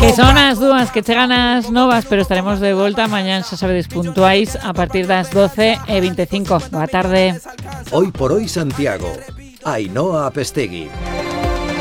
Que son as dúas que chegan as novas, pero estaremos de volta mañá, xa sabedes, puntuais a partir das 12:25. Boa tarde. Hoy por hoy Santiago. Ainhoa Apestegui.